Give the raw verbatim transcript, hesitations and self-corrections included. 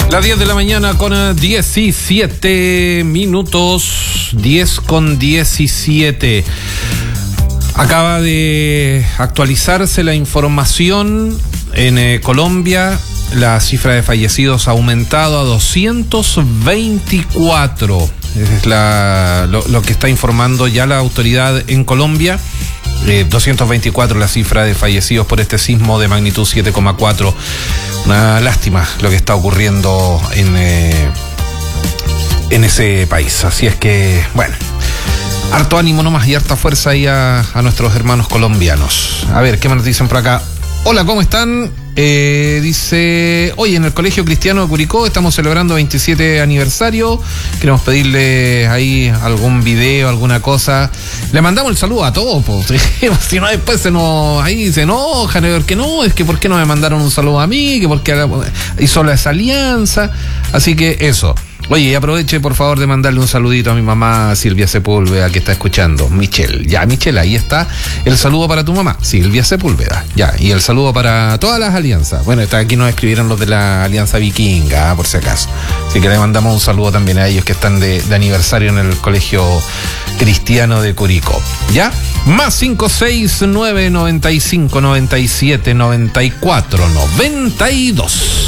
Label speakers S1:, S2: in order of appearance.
S1: Las diez de la mañana con diecisiete minutos, diez con diecisiete. Acaba de actualizarse la información en eh, Colombia. La cifra de fallecidos ha aumentado a doscientos veinticuatro. Es la, lo, lo que está informando ya la autoridad en Colombia. Eh, doscientos veinticuatro la cifra de fallecidos por este sismo de magnitud siete coma cuatro. Una lástima lo que está ocurriendo en, eh, en ese país. Así es que, bueno, harto ánimo nomás y harta fuerza ahí a, a nuestros hermanos colombianos. A ver, ¿qué más nos dicen por acá? Hola, ¿cómo están? Eh, dice, oye, en el Colegio Cristiano de Curicó estamos celebrando veintisiete aniversario. Queremos pedirle ahí algún video, alguna cosa. Le mandamos el saludo a todos, pues. Si no, después se nos, ahí se enojan, porque no, es que por qué no me mandaron un saludo a mí, que por qué hizo esa alianza. Así que eso. Oye, y aproveche por favor de mandarle un saludito a mi mamá Silvia Sepúlveda, que está escuchando. Michelle, ya Michelle, ahí está el saludo para tu mamá, Silvia Sepúlveda, ya, y el saludo para todas las alianzas. Bueno, está aquí nos escribieron los de la Alianza Vikinga, por si acaso. Así que le mandamos un saludo también a ellos que están de, de aniversario en el Colegio Cristiano de Curicó. ¿Ya? Más cinco seis nueve noventa y cinco noventa y siete noventa y cuatro noventa y dos.